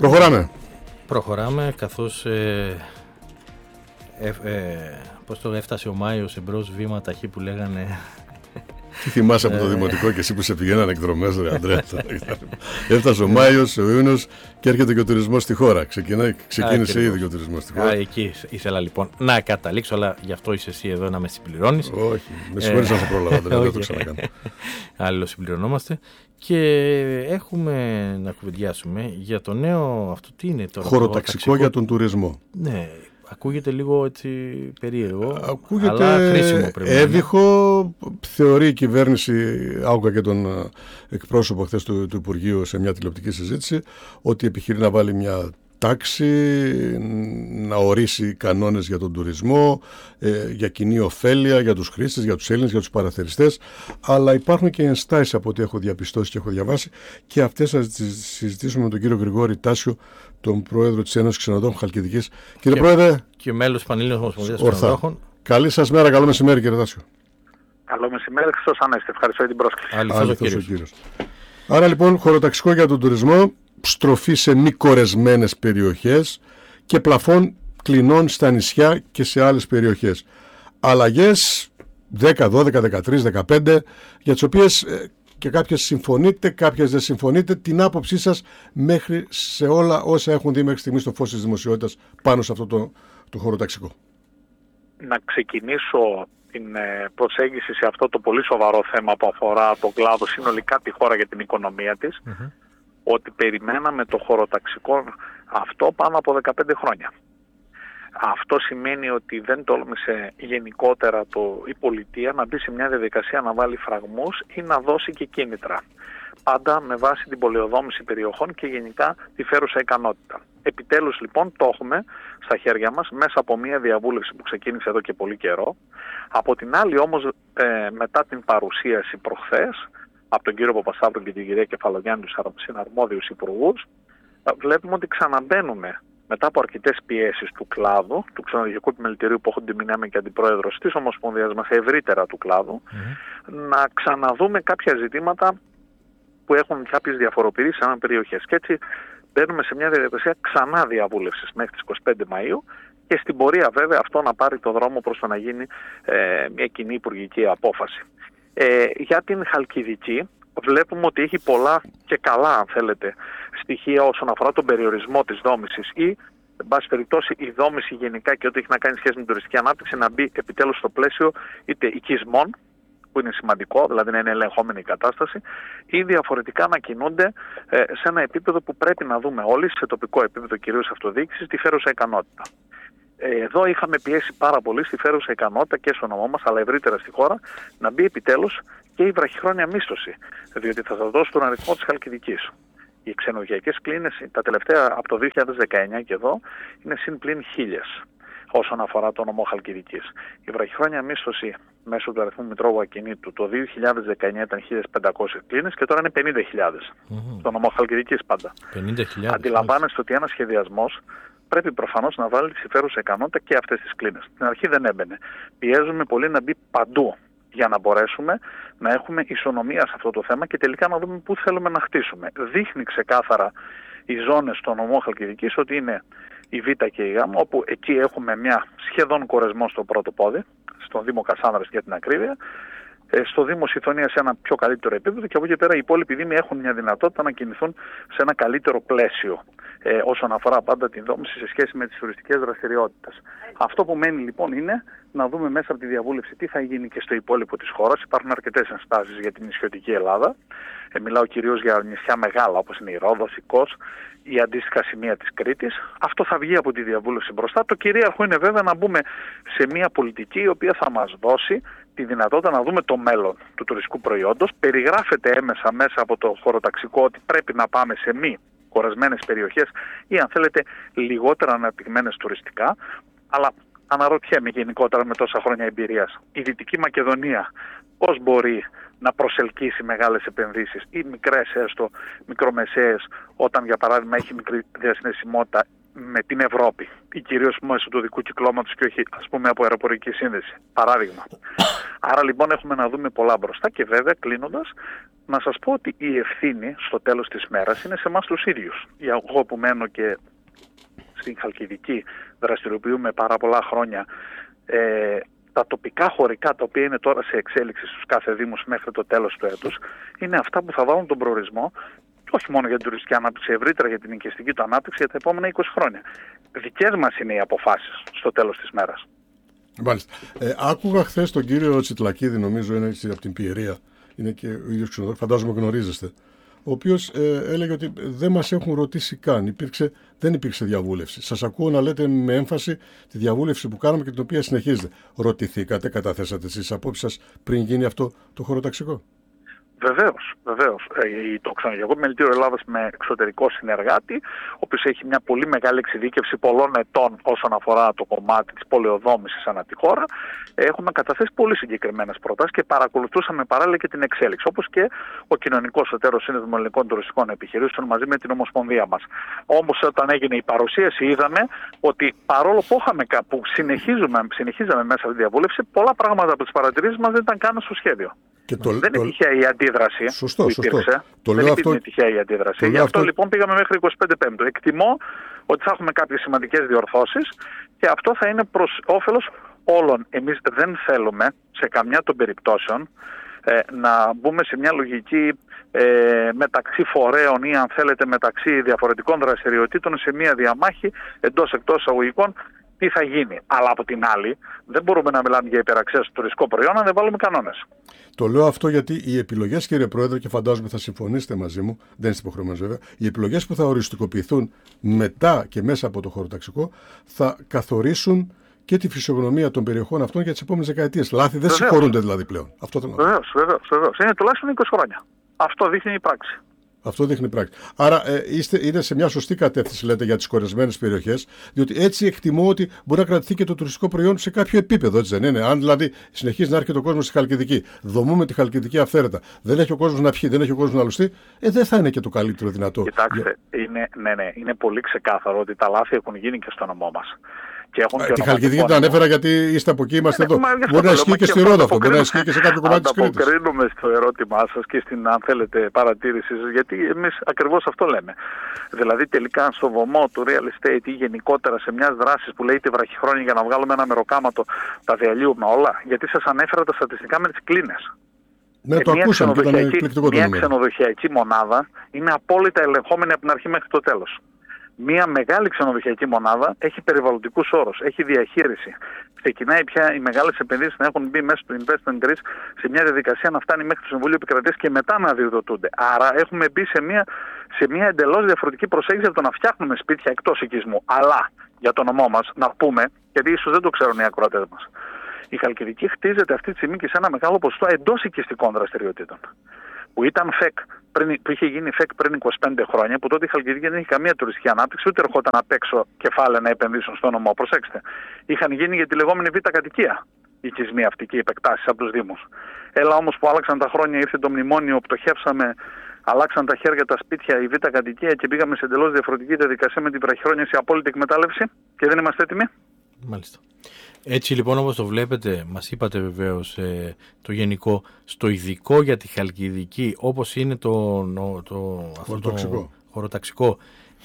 Προχωράμε καθώς έφτασε ο Μάιος εμπρός, βήμα ταχύ που λέγανε. Τι θυμάσαι από το δημοτικό και εσύ που σε πηγαίνανε εκδρομές, ρε Ανδρέα? Έφτασε ο Μάιος, ο Ιούνιος και έρχεται και ο τουρισμός στη χώρα. Ξεκίνησε ήδη ο τουρισμός στη χώρα. Εκεί ήθελα λοιπόν να καταλήξω, αλλά γι' αυτό είσαι εσύ εδώ να με συμπληρώνεις. Όχι, με συγχωρείς αν θα πρόλαβα, δεν το ξανακάνω. Αλληλοσυμπληρωνόμαστε και έχουμε να κουβεντιάσουμε για το νέο, αυτό τι είναι τώρα? Χωροταξικό για τον τουρισμό. Ναι. Ακούγεται λίγο έτσι περίεργο, ακούγεται αλλά χρήσιμο πρέπει. Έβυχο, θεωρεί η κυβέρνηση, άκουγα και τον εκπρόσωπο χθες του Υπουργείου σε μια τηλεοπτική συζήτηση, ότι επιχειρεί να βάλει μια τάξη, να ορίσει κανόνες για τον τουρισμό, για κοινή ωφέλεια, για τους χρήστες, για τους Έλληνες, για τους παραθεριστές, αλλά υπάρχουν και ενστάσεις από ό,τι έχω διαπιστώσει και έχω διαβάσει, και αυτές θα τις συζητήσουμε με τον κύριο Γρηγόρη Τάσιο, τον πρόεδρο της Ένωσης Ξενοδόχων Χαλκιδικής. Κύριε Πρόεδρε. Και μέλος Πανελλήνιας Ομοσπονδίας Ξενοδόχων. Καλή σας μέρα, καλό μεσημέρι κύριε Τάσιο. Καλό μεσημέρι, Χριστός Ανέστη. Ευχαριστώ για την πρόσκληση. Αληθώς ο κύριος. Άρα λοιπόν, χωροταξικό για τον τουρισμό, στροφή σε μη κορεσμένες περιοχές και πλαφών κλινών στα νησιά και σε άλλες περιοχές. Αλλαγές 10, 12, 13, 15, για τις οποίες και κάποιες συμφωνείτε, κάποιες δεν συμφωνείτε. Την άποψή σας μέχρι σε όλα όσα έχουν δει μέχρι στιγμής στο φως της δημοσιότητας πάνω σε αυτό το χωροταξικό? Να ξεκινήσω την προσέγγιση σε αυτό το πολύ σοβαρό θέμα που αφορά τον κλάδο, συνολικά τη χώρα και την οικονομία της, ότι περιμέναμε το χωροταξικό αυτό πάνω από 15 χρόνια. Αυτό σημαίνει ότι δεν τόλμησε γενικότερα η πολιτεία να μπει σε μια διαδικασία να βάλει φραγμούς ή να δώσει και κίνητρα. Πάντα με βάση την πολεοδόμηση περιοχών και γενικά τη φέρουσα ικανότητα. Επιτέλους λοιπόν το έχουμε στα χέρια μας μέσα από μια διαβούλευση που ξεκίνησε εδώ και πολύ καιρό. Από την άλλη όμως μετά την παρουσίαση προχθές από τον κύριο Παπασταύρου και την κυρία Κεφαλογιάννη, τους συναρμόδιους υπουργούς, βλέπουμε ότι ξαναμπαίνουμε μετά από αρκετές πιέσεις του κλάδου, του ξενοδοχειακού επιμελητηρίου που έχουν τιμηνάμε και αντιπρόεδρος της Ομοσπονδίας μας, ευρύτερα του κλάδου, να ξαναδούμε κάποια ζητήματα που έχουν κάποιες διαφοροποιήσεις σε περιοχές. Και έτσι μπαίνουμε σε μια διαδικασία ξανά διαβούλευσης μέχρι τις 25 Μαΐου και στην πορεία βέβαια αυτό να πάρει το δρόμο προς το να γίνει μια κοινή υπουργική απόφαση. Για την Χαλκιδική βλέπουμε ότι έχει πολλά και καλά, αν θέλετε, στοιχεία όσον αφορά τον περιορισμό της δόμησης ή, εν πάση περιπτώσει, η δόμηση γενικά και ό,τι έχει να κάνει σχέση με την τουριστική ανάπτυξη να μπει επιτέλους στο πλαίσιο είτε οικισμών, που είναι σημαντικό, δηλαδή να είναι ελεγχόμενη η κατάσταση, ή διαφορετικά να κινούνται σε ένα επίπεδο που πρέπει να δούμε όλοι, σε τοπικό επίπεδο κυρίως αυτοδιοίκησης, τη φέρουσα ικανότητα. Εδώ είχαμε πιέσει πάρα πολύ στη φέρουσα ικανότητα και στο νομό μας, αλλά ευρύτερα στη χώρα, να μπει επιτέλους και η βραχυχρόνια μίσθωση. Διότι θα σας δώσω τον αριθμό της Χαλκιδικής. Οι ξενοδοχειακές κλίνες τα τελευταία από το 2019 και εδώ είναι συν πλην 1000 όσον αφορά το νομό Χαλκιδικής. Η βραχυχρόνια μίσθωση μέσω του αριθμού μητρώου ακινήτου το 2019 ήταν 1.500 κλίνες και τώρα είναι 50.000. Στο νομό Χαλκιδικής πάντα. 50.000. Αντιλαμβάνεστε ότι ένας σχεδιασμός πρέπει προφανώς να βάλει τη φέρουσα ικανότητα και αυτές τις κλίνες. Στην αρχή δεν έμπαινε. Πιέζουμε πολύ να μπει παντού για να μπορέσουμε να έχουμε ισονομία σε αυτό το θέμα και τελικά να δούμε πού θέλουμε να χτίσουμε. Δείχνει ξεκάθαρα οι ζώνες στο νομό Χαλκιδικής ότι είναι η Β και η Γ, όπου εκεί έχουμε μια σχεδόν κορεσμό στο πρώτο πόδι, στον Δήμο Κασάνδρας για την ακρίβεια, στο Δήμο Σιθωνία σε ένα πιο καλύτερο επίπεδο και από εκεί πέρα οι υπόλοιποι δήμοι έχουν μια δυνατότητα να κινηθούν σε ένα καλύτερο πλαίσιο όσον αφορά πάντα την δόμηση σε σχέση με τις τουριστικές δραστηριότητες. Αυτό που μένει λοιπόν είναι να δούμε μέσα από τη διαβούλευση τι θα γίνει και στο υπόλοιπο της χώρας. Υπάρχουν αρκετές ενστάσεις για την νησιωτική Ελλάδα. Μιλάω κυρίως για νησιά μεγάλα όπως είναι η Ρόδος, η Κος ή αντίστοιχα σημεία της Κρήτης. Αυτό θα βγει από τη διαβούλευση μπροστά. Το κυρίαρχο είναι βέβαια να μπούμε σε μια πολιτική η οποία θα μας δώσει τη δυνατότητα να δούμε το μέλλον του τουριστικού προϊόντος. Περιγράφεται έμεσα μέσα από το χωροταξικό ότι πρέπει να πάμε σε μη κορεσμένες περιοχές ή αν θέλετε λιγότερα αναπτυγμένες τουριστικά. Αλλά αναρωτιέμαι γενικότερα με τόσα χρόνια εμπειρίας, η Δυτική Μακεδονία πώς μπορεί να προσελκύσει μεγάλες επενδύσεις ή μικρές έστω μικρομεσαίες όταν για παράδειγμα έχει μικρή διασυνδεσιμότητα με την Ευρώπη ή κυρίως μέσω του δικού κυκλώματος και όχι ας πούμε από αεροπορική σύνδεση. Παράδειγμα. Άρα λοιπόν έχουμε να δούμε πολλά μπροστά και βέβαια κλείνοντας να σας πω ότι η ευθύνη στο τέλος της μέρας είναι σε εμάς τους ίδιους. Εγώ που μένω και στην Χαλκιδική δραστηριοποιούμε πάρα πολλά χρόνια, τα τοπικά χωρικά τα οποία είναι τώρα σε εξέλιξη στους κάθε δήμους μέχρι το τέλος του έτους είναι αυτά που θα βάλουν τον προορισμό όχι μόνο για την τουριστική ανάπτυξη, ευρύτερα για την οικιστική του ανάπτυξη για τα επόμενα 20 χρόνια. Δικές μας είναι οι αποφάσεις στο τέλος της μέρας. Μάλιστα. Άκουγα χθες τον κύριο Τσιτλακίδη, νομίζω είναι από την Πιερία, είναι και ο ίδιος ξενοδόχος, φαντάζομαι γνωρίζεστε, ο οποίος έλεγε ότι δεν μας έχουν ρωτήσει καν, δεν υπήρξε διαβούλευση. Σας ακούω να λέτε με έμφαση τη διαβούλευση που κάναμε και την οποία συνεχίζετε. Ρωτηθήκατε, καταθέσατε εσείς απόψεις σας πριν γίνει αυτό το χωροταξικό? Βεβαίως. Το Ξενοδοχειακό Επιμελητήριο Ελλάδας με εξωτερικό συνεργάτη, ο οποίος έχει μια πολύ μεγάλη εξειδίκευση πολλών ετών όσον αφορά το κομμάτι της πολεοδόμησης ανά τη χώρα, έχουμε καταθέσει πολύ συγκεκριμένες προτάσεις και παρακολουθούσαμε παράλληλα και την εξέλιξη. Όπως και ο Κοινωνικός Εταίρος Σύνδεσμος Ελληνικών Τουριστικών Επιχειρήσεων μαζί με την Ομοσπονδία μας. Όμως όταν έγινε η παρουσίαση, είδαμε ότι παρόλο που συνεχίζαμε μέσα από τη διαβούλευση, πολλά πράγματα από τις παρατηρήσεις μας δεν ήταν καν στο σχέδιο. Δεν είναι τυχαία η αντίδραση που υπήρξε. Δεν υπήρξε τυχαία η αντίδραση. Γι' αυτό λοιπόν πήγαμε μέχρι 25 Πέμπτου. Εκτιμώ ότι θα έχουμε κάποιες σημαντικές διορθώσεις και αυτό θα είναι προς όφελος όλων. Εμείς δεν θέλουμε σε καμιά των περιπτώσεων να μπούμε σε μια λογική μεταξύ φορέων ή αν θέλετε μεταξύ διαφορετικών δραστηριοτήτων σε μια διαμάχη εντός-εκτός εισαγωγικών. Τι θα γίνει. Αλλά από την άλλη, δεν μπορούμε να μιλάμε για υπεραξία στο τουριστικό προϊόν αν δεν βάλουμε κανόνες. Το λέω αυτό γιατί οι επιλογές, κύριε Πρόεδρε, και φαντάζομαι θα συμφωνήσετε μαζί μου, δεν είστε υποχρεωμένος βέβαια, οι επιλογές που θα οριστικοποιηθούν μετά και μέσα από το χωροταξικό θα καθορίσουν και τη φυσιογνωμία των περιοχών αυτών για τις επόμενες δεκαετίες. Λάθη δεν συγχωρούνται δηλαδή πλέον. Βεβαίως. Είναι τουλάχιστον 20 χρόνια. Αυτό δείχνει η πράξη. Αυτό δείχνει πράξη. Άρα είναι σε μια σωστή κατεύθυνση, λέτε, για τις κορεσμένες περιοχές, διότι έτσι εκτιμώ ότι μπορεί να κρατηθεί και το τουριστικό προϊόν σε κάποιο επίπεδο, έτσι δεν είναι? Αν δηλαδή συνεχίζει να έρχεται ο κόσμος στη Χαλκιδική, δομούμε τη Χαλκιδική αυθαίρετα, δεν έχει ο κόσμος να πιει, δεν έχει ο κόσμος να λουστεί, δεν θα είναι και το καλύτερο δυνατό. Κοιτάξτε, είναι πολύ ξεκάθαρο ότι τα λάθη έχουν γίνει και στο νομό μας. Τη Χαλκιδική την ανέφερα γιατί είστε από εκεί, είμαστε εδώ. Μπορεί να ισχύει και στη Ρόδο αυτό, μπορεί να ισχύει και σε κάποιο κομμάτι της Κρήτης. Ανταποκρίνουμε στο ερώτημά σας και στην, αν θέλετε, παρατήρηση σας, γιατί εμείς ακριβώς αυτό λέμε. Δηλαδή, τελικά στο βωμό του real estate ή γενικότερα σε μια δράση που λέγεται βραχυχρόνια για να βγάλουμε ένα μεροκάματο, τα διαλύουμε όλα. Γιατί σας ανέφερα τα στατιστικά με τις κλίνες. Ναι, το ακούσαμε και ήταν εκπληκτικό το νούμερο. Μια ξενοδοχειακή μονάδα είναι απόλυτα ελεγχόμενη από την αρχή μέχρι το τέλος. Μια μεγάλη ξενοδοχειακή μονάδα έχει περιβαλλοντικούς όρους, έχει διαχείριση. Ξεκινάει πια οι μεγάλες επενδύσεις να έχουν μπει μέσα στο Investment Greece σε μια διαδικασία να φτάνει μέχρι το Συμβούλιο Επικρατείας και μετά να αδειοδοτούνται. Άρα έχουμε μπει σε μια εντελώς διαφορετική προσέγγιση από το να φτιάχνουμε σπίτια εκτός οικισμού. Αλλά για το νομό μας να πούμε, γιατί ίσως δεν το ξέρουν οι ακροατές μας, η Χαλκιδική χτίζεται αυτή τη στιγμή και σε ένα μεγάλο ποσοστό εντός οικιστικών δραστηριοτήτων. Που ήταν που είχε γίνει ΦΕΚ πριν 25 χρόνια, που τότε η Χαλκιδική δεν είχε καμία τουριστική ανάπτυξη, ούτε ερχόταν απ' έξω κεφάλαια να επενδύσουν στο νομό. Προσέξτε. Είχαν γίνει για τη λεγόμενη β' κατοικία οι οικισμοί αυτοί και οι επεκτάσεις από τους Δήμους. Έλα όμως που άλλαξαν τα χρόνια, ήρθε το μνημόνιο, πτωχεύσαμε, αλλάξαν τα χέρια τα σπίτια, η β' κατοικία και πήγαμε σε εντελώς διαφορετική διαδικασία με την βραχυχρόνια σε απόλυτη εκμετάλλευση και δεν είμαστε έτοιμοι. Μάλιστα. Έτσι λοιπόν, όπως το βλέπετε, μας είπατε βεβαίως το γενικό, στο ειδικό για τη Χαλκιδική, όπως είναι το χωροταξικό,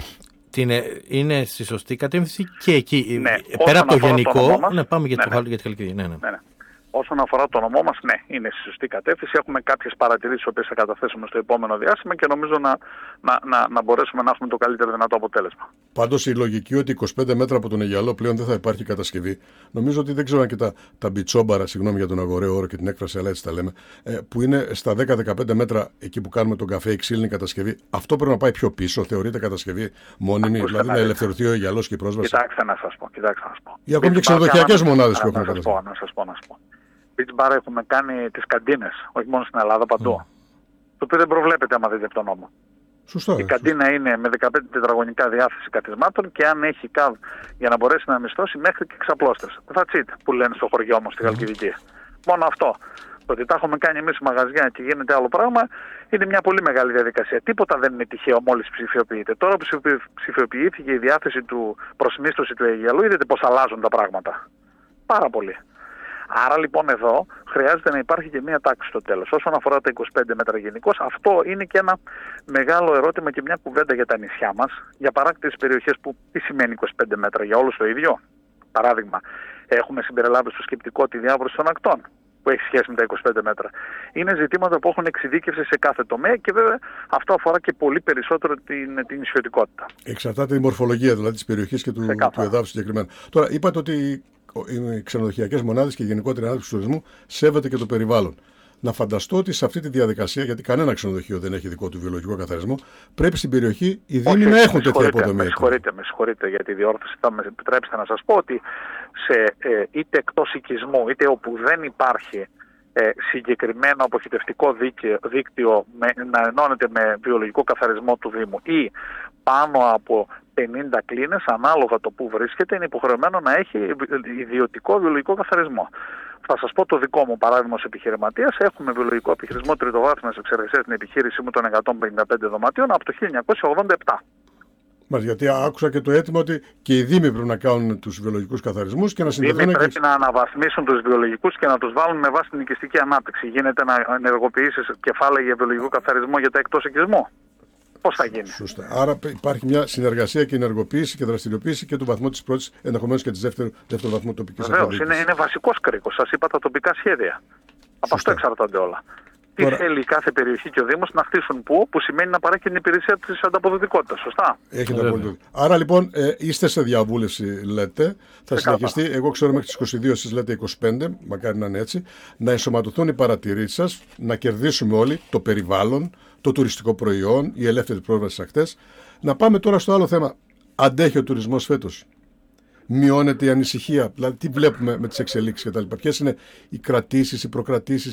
είναι στη σωστή κατεύθυνση και εκεί, ναι, πέρα από το γενικό, πάμε για τη Χαλκιδική. Ναι. Όσον αφορά το νομό μας, ναι, είναι στη σωστή κατεύθυνση. Έχουμε κάποιες παρατηρήσεις που θα καταθέσουμε στο επόμενο διάστημα και νομίζω να μπορέσουμε να έχουμε το καλύτερο δυνατό αποτέλεσμα. Πάντως η λογική ότι 25 μέτρα από τον Αιγιαλό πλέον δεν θα υπάρχει κατασκευή, νομίζω ότι δεν ξέρω αν και τα μπιτσόμπαρα, συγγνώμη για τον αγοραίο όρο και την έκφραση, αλλά έτσι τα λέμε, που είναι στα 10-15 μέτρα εκεί που κάνουμε τον καφέ, η ξύλινη κατασκευή, αυτό πρέπει να πάει πιο πίσω, θεωρείται κατασκευή μόνιμη, δηλαδή να ελευθερωθεί ο Αιγιαλός και η πρόσβαση. Κοιτάξτε να σας πω. Ή ακόμη και ξενοδοχειακές μονάδες που έχουν κατασκευή. Να σας πω. Beach bar έχουμε κάνει τις καντίνες, όχι μόνο στην Ελλάδα, παντού. Το οποίο δεν προβλέπεται άμα δείτε από τον νόμο. Σωστά. Η καντίνα είναι με 15 τετραγωνικά διάθεση καθισμάτων και αν έχει καβ για να μπορέσει να μισθώσει μέχρι και ξαπλώστες. That's it που λένε στο χωριό μου στη Χαλκιδική. Μόνο αυτό. Το ότι τα έχουμε κάνει εμείς μαγαζιά και γίνεται άλλο πράγμα είναι μια πολύ μεγάλη διαδικασία. Τίποτα δεν είναι τυχαίο μόλις ψηφιοποιείται. Τώρα που ψηφιοποιήθηκε η διάθεση του προς μίσθωση του Αιγιαλού, είδατε πώς αλλάζουν τα πράγματα. Πάρα πολύ. Άρα λοιπόν εδώ χρειάζεται να υπάρχει και μία τάξη στο τέλος. Όσον αφορά τα 25 μέτρα γενικώς, αυτό είναι και ένα μεγάλο ερώτημα και μια κουβέντα για τα νησιά μας. Για παράκτητες περιοχές που τι σημαίνει 25 μέτρα, για όλους το ίδιο? Παράδειγμα, έχουμε συμπεριλάβει στο σκεπτικό τη διάβρωση των ακτών, που έχει σχέση με τα 25 μέτρα. Είναι ζητήματα που έχουν εξειδίκευση σε κάθε τομέα και βέβαια αυτό αφορά και πολύ περισσότερο την νησιωτικότητα. Εξαρτάται η μορφολογία δηλαδή της περιοχής και του εδάφους συγκεκριμένα. Τώρα, είπατε ότι οι ξενοδοχειακές μονάδες και η γενικότερη ανάπτυξη του τουρισμού σέβεται και το περιβάλλον. Να φανταστώ ότι σε αυτή τη διαδικασία, γιατί κανένα ξενοδοχείο δεν έχει δικό του βιολογικό καθαρισμό, πρέπει στην περιοχή οι δήμοι να έχουν τέτοια υποδομή. Με συγχωρείτε για τη διόρθωση. Θα με επιτρέψετε να σας πω ότι είτε εκτός οικισμού, είτε όπου δεν υπάρχει συγκεκριμένο αποχετευτικό δίκτυο να ενώνεται με βιολογικό καθαρισμό του Δήμου ή πάνω από 50 κλίνες, ανάλογα το που βρίσκεται, είναι υποχρεωμένο να έχει ιδιωτικό βιολογικό καθαρισμό. Θα σας πω το δικό μου παράδειγμα ως επιχειρηματίας. Έχουμε βιολογικό επιχειρισμό τριτοβάθμιας εξεργασίας στην επιχείρησή μου των 155 δωματίων από το 1987. Μας, γιατί άκουσα και το αίτημα ότι και οι δήμοι πρέπει να κάνουν τους βιολογικούς καθαρισμούς και να συνδεθούν. Οι δήμοι πρέπει να αναβαθμίσουν τους βιολογικούς και να τους βάλουν με βάση την οικιστική ανάπτυξη. Γίνεται να ενεργοποιήσεις κεφάλαια για βιολογικό καθαρισμό για τα εκτός οικισμού? Πώς θα γίνει? Σωστά. Άρα υπάρχει μια συνεργασία και ενεργοποίηση και δραστηριοποίηση και του βαθμού της πρώτης, ενδεχομένως και της δεύτερου βαθμού τοπικής αυτοδιοίκησης. Βεβαίως, είναι βασικός κρίκος. Σας είπα τα τοπικά σχέδια. Από αυτό εξαρτώνται όλα. Τι θέλει κάθε περιοχή και ο Δήμος να χτίσουν που σημαίνει να παρέχει την υπηρεσία της ανταποδοτικότητας. Σωστά. Έχετε απόλυτο. Άρα λοιπόν είστε σε διαβούλευση, λέτε. Θα συνεχιστεί. Εγώ ξέρω μέχρι τις 22, εσείς λέτε 25, μακάρι να είναι έτσι. Να ενσωματωθούν οι παρατηρήσεις σας, να κερδίσουμε όλοι το περιβάλλον, το τουριστικό προϊόν, η ελεύθερη πρόσβαση στις ακτές. Να πάμε τώρα στο άλλο θέμα. Αντέχει ο τουρισμός φέτος? Μειώνεται η ανησυχία? Δηλαδή, τι βλέπουμε με τις εξελίξεις κτλ. Ποιες είναι οι κρατήσεις, οι προκρατήσεις,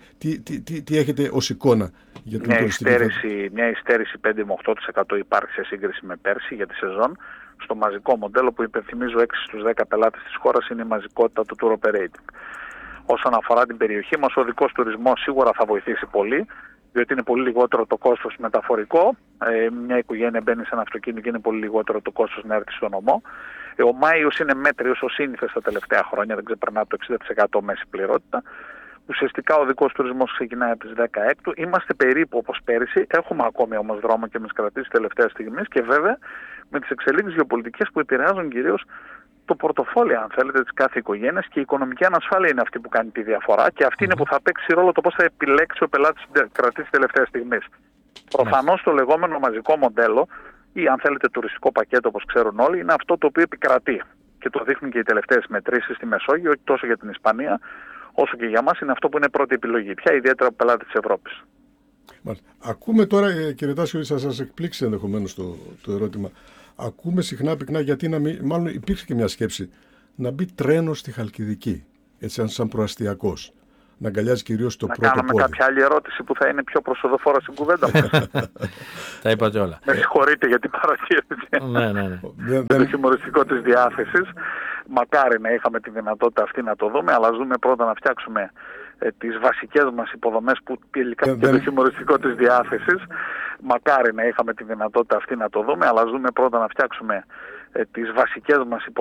τι έχετε ως εικόνα για την τουριστική? Μια υστέρηση 5 με 8% υπάρχει σε σύγκριση με πέρσι για τη σεζόν. Στο μαζικό μοντέλο που υπενθυμίζω 6 στους 10 πελάτες της χώρας είναι η μαζικότητα του tour operating. Όσον αφορά την περιοχή μας, ο οδικός τουρισμός σίγουρα θα βοηθήσει πολύ, διότι είναι πολύ λιγότερο το κόστος μεταφορικό. Μια οικογένεια μπαίνει σε ένα αυτοκίνητο και είναι πολύ λιγότερο το κόστος να έρθει στο νομό. Ο Μάιος είναι μέτριος ως σύνηθες τα τελευταία χρόνια, δεν ξεπερνά το 60% μέση πληρότητα. Ουσιαστικά ο οδικός τουρισμός ξεκινάει από τις 16. Είμαστε περίπου όπως πέρυσι. Έχουμε ακόμη όμως δρόμο και μας κρατήσει τελευταία στιγμή και βέβαια με τις εξελίξεις γεωπολιτικές που επηρεάζουν κυρίως το πορτοφόλι, αν θέλετε, της κάθε οικογένειας, και η οικονομική ανασφάλεια είναι αυτή που κάνει τη διαφορά και αυτή είναι που θα παίξει ρόλο το πώς θα επιλέξει ο πελάτης να κρατήσει τελευταία στιγμή. Προφανώς το λεγόμενο μαζικό μοντέλο ή αν θέλετε τουριστικό πακέτο, όπως ξέρουν όλοι, είναι αυτό το οποίο επικρατεί και το δείχνουν και οι τελευταίες μετρήσεις στη Μεσόγειο, τόσο για την Ισπανία όσο και για μας είναι αυτό που είναι πρώτη επιλογή πια, ιδιαίτερα από πελάτες της Ευρώπης. Ακούμε τώρα, κύριε Τάσιο, ότι θα σας εκπλήξει ενδεχομένως το ερώτημα. Ακούμε συχνά πυκνά, γιατί μάλλον υπήρξε και μια σκέψη να μπει τρένο στη Χαλκιδική, έτσι σαν προαστιακός. Να αγκαλιάζει κυρίως το πρώτο πόδι. Να κάνουμε κάποια άλλη ερώτηση που θα είναι πιο προσοδοφόρα στην κουβέντα μας. Τα είπατε όλα. Με συγχωρείτε για την παρατήρηση. Ναι. Το χιουμοριστικό της διάθεσης. Μακάρι να είχαμε τη δυνατότητα αυτή να το δούμε, αλλά ας δούμε πρώτα να φτιάξουμε τις βασικές μας υποδομές που τελικά και το χιουμοριστικό της διάθεσης. Μακάρι να είχαμε τη δυνατότητα αυτή να το δούμε, αλλά ας δούμε πρώτα να φτιάξουμε τις βασικές μας υποδομές